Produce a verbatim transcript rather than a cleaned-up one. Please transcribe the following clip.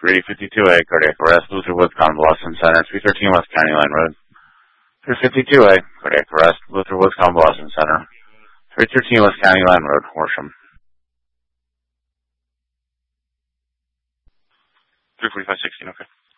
three fifty-two A, cardiac arrest, Luther Woods Convalescent Center, three thirteen West County Line Road. three fifty-two A, cardiac arrest, Luther Woods Convalescent Center, three thirteen West County Line Road, Horsham. three forty-five sixteen, okay.